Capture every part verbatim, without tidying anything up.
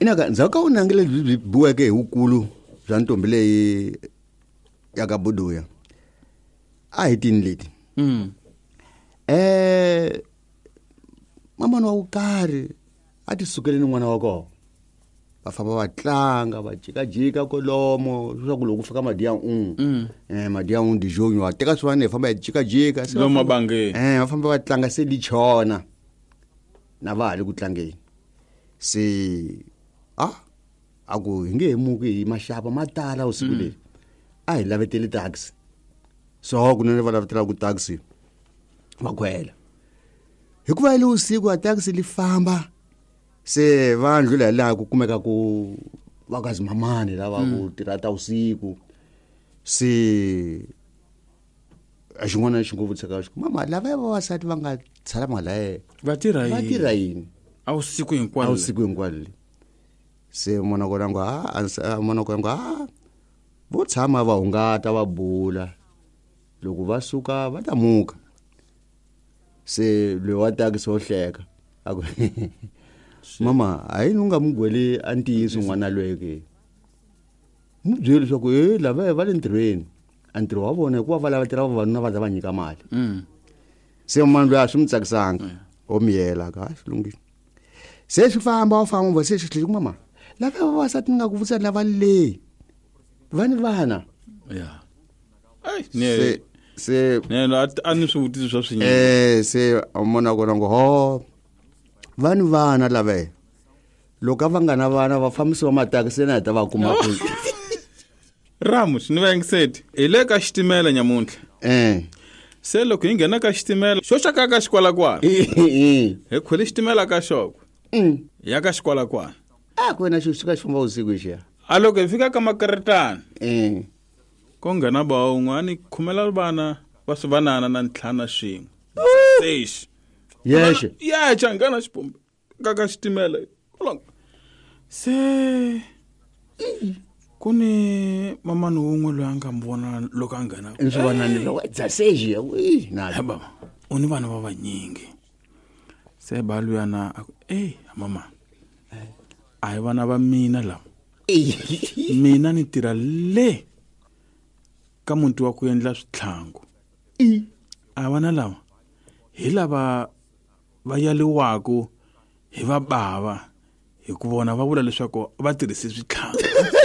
inaka ndzaka unangile buweke ukulu bya ntombi leyi ya ka Buduya a hi tini leti mm eh mama no ukari a ti sukele ni n'wana wa kona va famba va tlanga va jikajika kolomo swa ku loko fika madiya un eh madiya un di jonyo wa teka swane famba jikajika lo mabange eh va famba va tlanga se li chona na va hali ku tlangeni se ah aku hinge emuke hi maxapa matala usiku leri a hi lavetele taxi so kunene va lavetela ku taxi va kwela hikuva ile usiku a taxi li famba se va ndlula la ku kumeka ku vakazi mamani lava ku tirata usiku se a xin'wana xi ngo vutsaka xi mama lava va vasati va nga tshala mala ye va tirha va tirha yini a usiku hinkwalo a usiku hinkwalo se mona ko lango ha mona ko lango ha vo tshama va hungata va bula loko va suka va ta muka se lo wa ta ke so hleka ako mama hayi nunga mugwele antiyiso n'wana lweke mu byeli swa ku eh lava va le ntirhweni antiro wa vona ku va va lava tirha vavanuna va za va nyika mali se mama loyi a swi mu tsakisanga o miyela ka xilungile se swi famba wa famba se swi hleki mama lava vavasati nga ku vutisa lava le vani vana ya ai ne se ne no ani swi vutisi swa swinyingi eh se mona ko ngo ho vani vana lava loko va nga na vana va fambisiwa matakisi na ta va kuma ku Ramus ni va yingiseti hi le ka xitimela nyamuntlha eh se loko hi nghena ka xitimela xo xaka ka xikwala kwana eh hi khwele xitimela ka xoko mm ya ka xikwala kwana a ku na xi suka xifamba usiku xia a loko hi fika ka makaretana eh ko nghena ba un'wana khumela vana va swi vanana na ntlhana swin'we seish yes ya changana xipombe ka ka xitimela se kuni mama no un'we loyi a nga mbona loko a nghena swi vana ni lo dza seji ui na baba uni vana va vanyingi se ba luyana eh mama a hi vana va mina lava mina ni tirha le ka muti wa ku endla swithlangu a vana lava hi lava va yaliwaku hi va bava hi ku vona va vula leswaku va tirhise swithlangu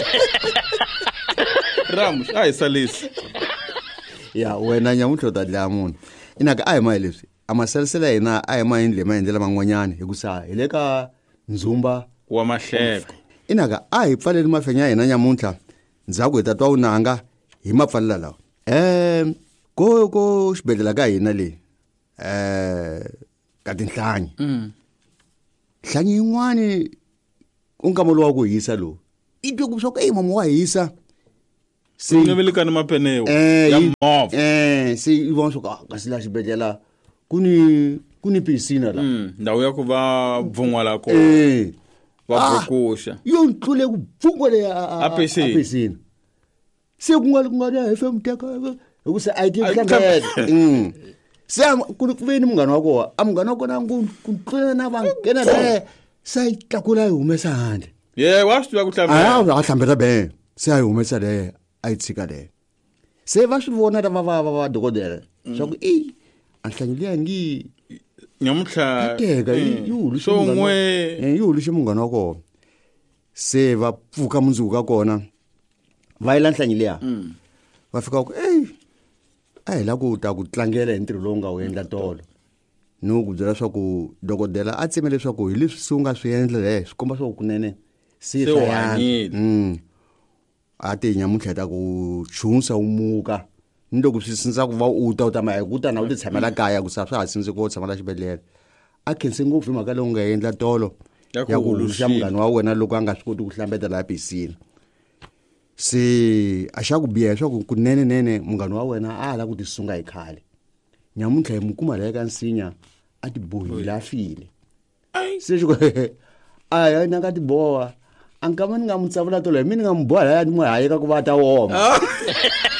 Ramus a hi salisi ya wena nyamutlho ta dlaya munhu inaka a hi ma leswi a maselisela hina a hi ma endle ma endlela man'wanyana hi ku sa hi le ka ndzumba wa mahleko inaka a hi pfaleli mafenya hina nyamutlha ndzhaku hi ta twa unanga hi mapfalela lawa eh ko ko xibedlela ka hina le eh ka tinhlanyi hlanyi yin'wani unkamo wa ku hisa lo itwe ku swa ku hey mama wa hisa se ngeveleka ni mapeneo ya mov eh se ivon so ka sila xibedlela kuni kuni piscina la ndawu ya ku va vun'wala ko eh va bhukusha yo ntlule ku vungwele a piscina se ku nga ku nga F M teka ku se I D hlangela mm se ku veni munghana wa kona a munghana wa kona ku tlula na va ngena le sai tlakula hi humesa handle ye wa swi twa ku hlambela a va hlambela be se ai humesa le ai tshika le se va swi vona va va va dokodela swa ku eh anhlanyile yangi nyamutlha teka yulu so ngwe eh yulu shi munghana wa kona se va pfuka mundzuka kona va yi lanhlanyile ya va fika ku eh a hi la ku ta ku tlangela hi ntirho lowu nga wu endla tolo no ku byela swa ku dokodela a tsemele swa ku hi leswi swi nga swi endla le swi komba swa ku kunene si hlayani mm a ti nyamutlha ta ku chunsa umuka ndoko swi sinza ku va u ta u ta ma ku ta na u ti tshamela kaya ku sa swa ha sinzi ku tshamela xibedhlele a khense ngopfu mhaka leyi nga endla tolo ya ku lusha munghana wa wena loko a nga swi koti ku hlambeta la piscina se a xa ku biya swa ku kunene nene munghana wa wena a hala ku ti sunga hi khale nyamutlha hi mukuma la ka nsinya a ti bohile a file se xiko a ya na ka ti boha angama ni nga mu tsavula tolo mina nga mu boha la ni mu hayi ka ku va ta woma